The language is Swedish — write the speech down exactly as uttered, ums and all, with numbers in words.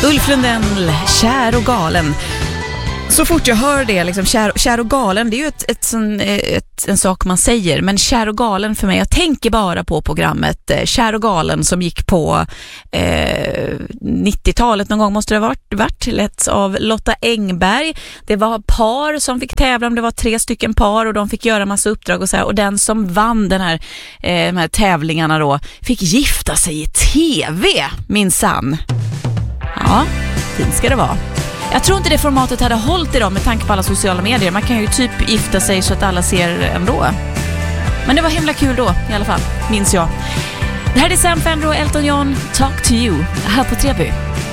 Ulf Lundell, kär och galen. Så fort jag hör det, liksom, kär, kär och galen, det är ju ett, ett, ett, ett, en sak man säger. Men kär och galen för mig, jag tänker bara på programmet eh, Kär och galen som gick på eh, nittiotalet någon gång, måste det ha varit, varit letts av Lotta Engberg. Det var par som fick tävla, om det var tre stycken par, och de fick göra massa uppdrag och så här. Och den som vann den här, eh, de här tävlingarna då fick gifta sig i tv, minsann. Ja, fint ska det vara. Jag tror inte det formatet hade hållit idag med tanke på alla sociala medier. Man kan ju typ gifta sig så att alla ser ändå. Men det var himla kul då i alla fall, minns jag. Det här är Sam Fender och Elton John, Talk to You, här på Treby.